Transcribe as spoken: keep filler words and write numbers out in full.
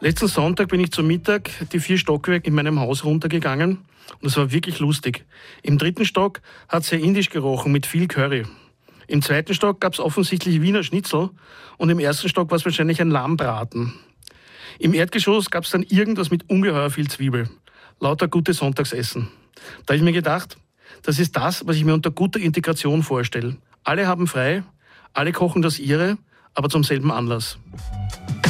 Letzten Sonntag bin ich zum Mittag die vier Stockwerke in meinem Haus runtergegangen und es war wirklich lustig. Im dritten Stock hat es sehr indisch gerochen mit viel Curry. Im zweiten Stock gab es offensichtlich Wiener Schnitzel und im ersten Stock war es wahrscheinlich ein Lammbraten. Im Erdgeschoss gab es dann irgendwas mit ungeheuer viel Zwiebel. Lauter gutes Sonntagsessen. Da habe ich mir gedacht, das ist das, was ich mir unter guter Integration vorstelle. Alle haben frei, alle kochen das ihre, aber zum selben Anlass.